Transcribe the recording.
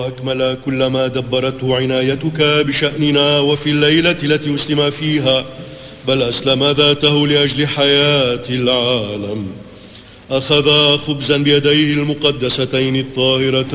أكمل كل ما دبرته عنايتك بشأننا وفي الليلة التي أسلم فيها، بل أسلم ذاته لأجل حياة العالم. أخذ خبزا بيديه المقدستين الطاهرتين